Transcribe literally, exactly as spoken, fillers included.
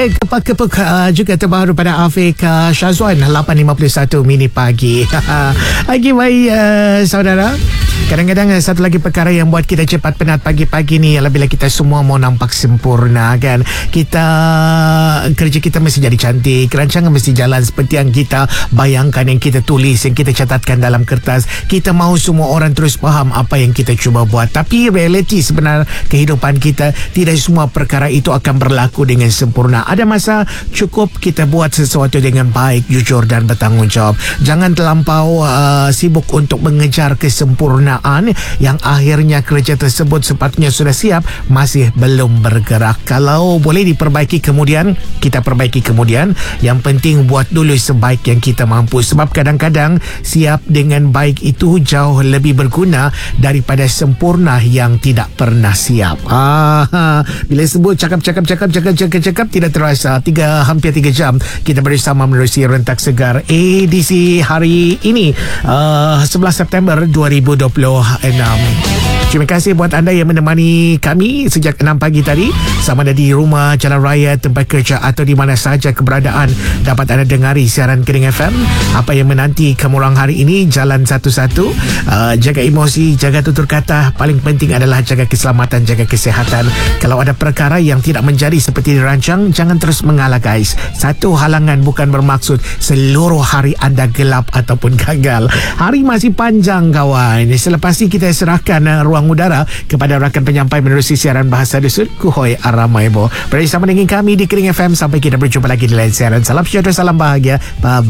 Okey, kepek-kepek uh, juga terbaru pada Afiq uh, Syazwan lapan lima puluh satu Mini Pagi. Pagi baik uh, saudara. Kadang-kadang satu lagi perkara yang buat kita cepat penat pagi-pagi ni ialah bila kita semua mau nampak sempurna kan. Kita kerja kita mesti jadi cantik, rancangan mesti jalan seperti yang kita bayangkan, yang kita tulis, yang kita catatkan dalam kertas. Kita mahu semua orang terus faham apa yang kita cuba buat. Tapi realiti sebenar kehidupan kita, tidak semua perkara itu akan berlaku dengan sempurna. Ada masa cukup kita buat sesuatu dengan baik, jujur dan bertanggungjawab. Jangan terlampau uh, sibuk untuk mengejar kesempurnaan yang akhirnya kerja tersebut sepatutnya sudah siap, masih belum bergerak. Kalau boleh diperbaiki kemudian, kita perbaiki kemudian. Yang penting buat dulu sebaik yang kita mampu. Sebab kadang-kadang siap dengan baik itu jauh lebih berguna daripada sempurna yang tidak pernah siap. Ah, bila sebut cakap-cakap cakap cakap cakap cakap tidak terasa. Tiga hampir tiga jam kita bersama menerusi rentak segar A D C hari ini, uh, sebelas September dua ribu dua puluh enam. Terima kasih buat anda yang menemani kami sejak enam pagi tadi. Sama ada di rumah, jalan raya, tempat kerja atau di mana sahaja keberadaan, dapat anda dengari siaran Kering F M. Apa yang menanti kamu orang hari ini, jalan satu-satu. Uh, jaga emosi, jaga tutur kata. Paling penting adalah jaga keselamatan, jaga kesihatan. Kalau ada perkara yang tidak menjadi seperti dirancang, jangan terus mengalah guys. Satu halangan bukan bermaksud seluruh hari anda gelap ataupun gagal. Hari masih panjang kawan. Selepas ini kita serahkan uh, ruang udara kepada rakan penyampai menerusi siaran Bahasa Dusun, Kuhoi Aramaibo. Bersama dengan kami di Kering F M. Sampai kita berjumpa lagi di lain siaran. Salam sejahtera, salam bahagia. Bye.